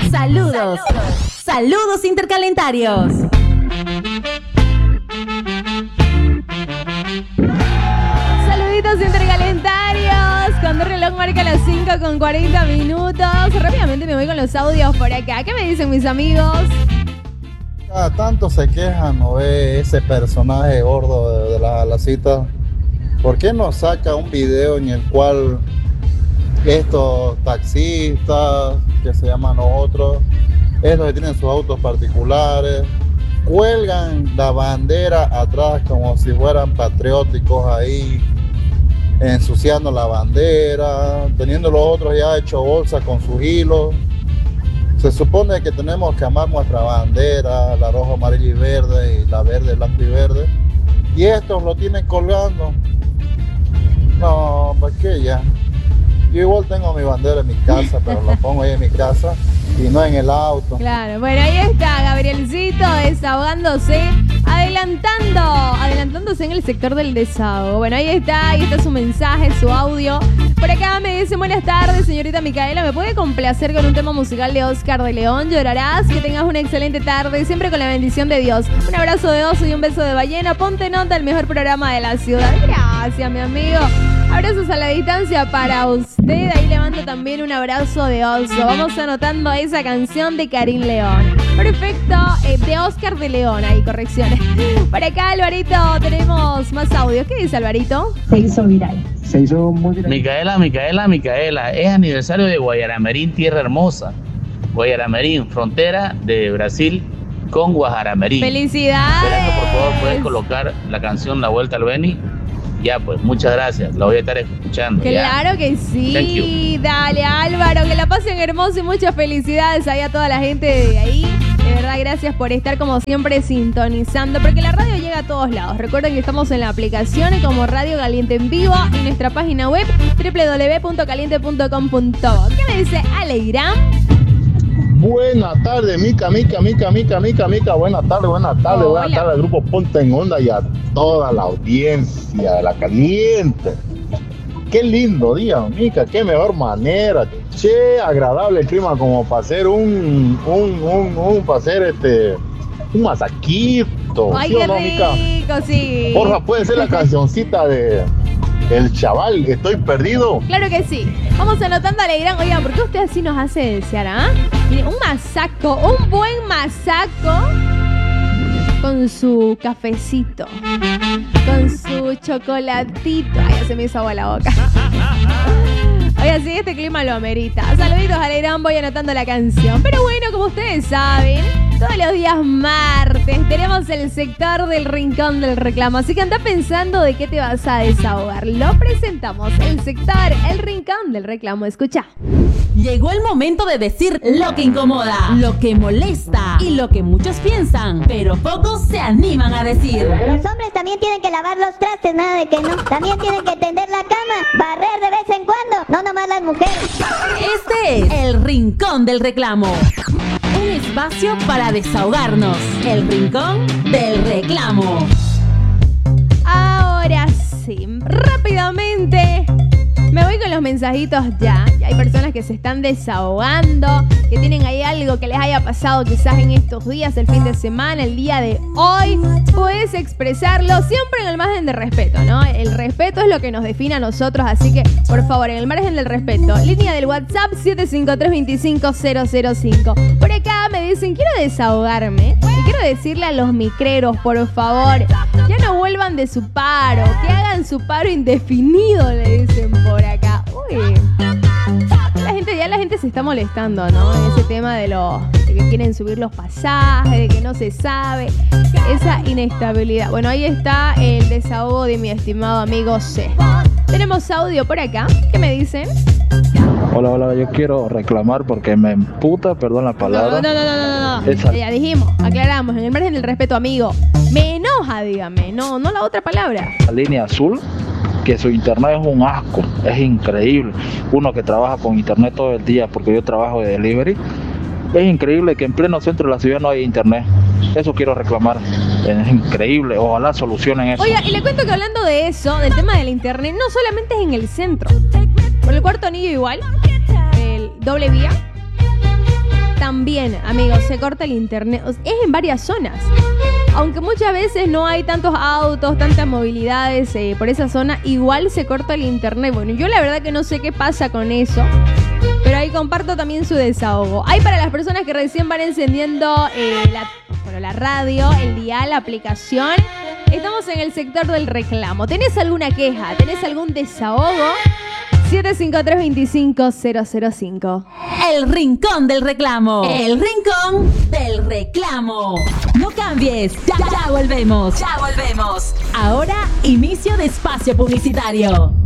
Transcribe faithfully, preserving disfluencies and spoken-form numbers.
Saludos. Saludos intercalentarios. Saluditos intercalentarios. Cuando el reloj marca las cinco con cuarenta minutos. Rápidamente me voy con los audios por acá. ¿Qué me dicen mis amigos? Cada tanto se quejan, ¿no ve? Ese personaje gordo de, de la, la cita. ¿Por qué no saca un video en el cual estos taxistas, que se llaman otros, estos que tienen sus autos particulares, cuelgan la bandera atrás como si fueran patrióticos ahí, ensuciando la bandera, teniendo los otros ya hecho bolsa con sus hilos? Se supone que tenemos que amar nuestra bandera, la roja, amarilla y verde, y la verde, blanco y verde, y estos lo tienen colgando. No, pues que ya. Yo igual tengo mi bandera en mi casa, pero lo pongo ahí en mi casa y no en el auto. Claro, bueno, ahí está Gabrielcito desahogándose, adelantando, adelantándose en el sector del desahogo. Bueno, ahí está, ahí está su mensaje, su audio. Por acá me dicen: buenas tardes, señorita Micaela, ¿me puede complacer con un tema musical de Oscar de León? Llorarás. Que tengas una excelente tarde, siempre con la bendición de Dios. Un abrazo de oso y un beso de ballena. Ponte nota, el mejor programa de la ciudad. Gracias, mi amigo. Abrazos a la distancia para usted. Ahí levanto también un abrazo de oso. Vamos anotando esa canción de Karim León. Perfecto, eh, de Oscar de León. Ahí, correcciones. Por acá, Alvarito, tenemos más audios. ¿Qué dice Alvarito? Se hizo viral. Se hizo muy viral. Micaela, Micaela, Micaela. Es aniversario de Guayaramerín, tierra hermosa. Guayaramerín, frontera de Brasil con Guajaramerín. ¡Felicidades! Esperando, por favor, puedes colocar la canción La Vuelta al Beni. Ya, pues, muchas gracias. La voy a estar escuchando. Claro ya. que sí. Dale, Álvaro, que la pasen hermoso y muchas felicidades ahí a toda la gente de ahí. De verdad, gracias por estar como siempre sintonizando, porque la radio llega a todos lados. Recuerden que estamos en la aplicación como Radio Caliente en vivo y nuestra página web doble u doble u doble u punto caliente punto com punto bo. ¿Qué me dice Aleirán? Buenas tardes, Mica, Mica, Mica, Mica, Mica, Mica. Buenas tardes, buenas tardes, Hola. buenas tardes al grupo Ponte en Onda y a toda la audiencia de La Caliente. Qué lindo día, Mica, qué mejor manera. Che, agradable el clima como para hacer un, un, un, un para hacer este, un masajito. Ay, ¿Sí o qué no, Mica? rico, sí. Porfa, puede ser la cancioncita de El Chaval, Estoy Perdido. Claro que sí. Vamos anotando a Aleirán. Oigan, ¿por qué usted así nos hace desear, ah? Mire, un masaco, un buen masaco con su cafecito, con su chocolatito. Ay, ya se me hizo agua la boca. Oiga, sí, este clima lo amerita. Saluditos a Aleirán, voy anotando la canción. Pero bueno, como ustedes saben, todos los días martes tenemos el sector del Rincón del Reclamo. Así que anda pensando de qué te vas a desahogar. Lo presentamos, el sector, el Rincón del Reclamo. Escucha. Llegó el momento de decir lo que incomoda, lo que molesta y lo que muchos piensan, pero pocos se animan a decir. Los hombres también tienen que lavar los trastes, nada de que no. También tienen que tender la cama, barrer de vez en cuando, no nomás las mujeres. Este es el Rincón del Reclamo. Un espacio para desahogarnos. El Rincón del Reclamo. Ahora sí, rápidamente me voy con los mensajitos ya. Ya hay personas que se están desahogando, que tienen ahí algo que les haya pasado quizás en estos días, el fin de semana, el día de hoy. Puedes expresarlo siempre en el margen de respeto, ¿no? El respeto es lo que nos define a nosotros, así que, por favor, en el margen del respeto. Línea del WhatsApp siete cinco tres, dos cinco cero cero cinco. Por acá me dicen, quiero desahogarme y quiero decirle a los micreros, por favor, ya no vuelvan de su paro, que hagan su paro indefinido, le dicen por acá. Uy, la gente, ya la gente se está molestando, ¿no? En ese tema de, lo, de que quieren subir los pasajes, de que no se sabe, esa inestabilidad. Bueno, ahí está el desahogo de mi estimado amigo C. Tenemos audio por acá. ¿Qué me dicen? Hola, hola, yo quiero reclamar porque me emputa, perdón la palabra. No, no, no, no, no, no. Esa- Ya dijimos, aclaramos, en el margen del respeto, amigo. Me enoja, dígame, no, no la otra palabra. La línea azul, que su internet es un asco, es increíble. Uno que trabaja con internet todo el día, porque yo trabajo de delivery, es increíble que en pleno centro de la ciudad no haya internet. Eso quiero reclamar, es increíble, ojalá solucionen eso. Oiga, y le cuento que hablando de eso, del tema del internet, no solamente es en el centro. Por el cuarto anillo igual, el doble vía, también también, amigos, se corta el internet. Es en varias zonas. Aunque muchas veces no hay tantos autos, tantas movilidades eh, por esa zona, igual se corta el internet. Bueno, yo la verdad que no sé qué pasa con eso, pero ahí comparto también su desahogo. Hay para las personas que recién van encendiendo eh, la, bueno, la radio, el dial, la aplicación. Estamos en el sector del reclamo. ¿Tenés alguna queja? ¿Tenés algún desahogo? siete cinco tres, dos cinco cero cero cinco. El Rincón del Reclamo. El Rincón del Reclamo. No cambies. Ya, ya volvemos. Ya volvemos. Ahora, inicio de espacio publicitario.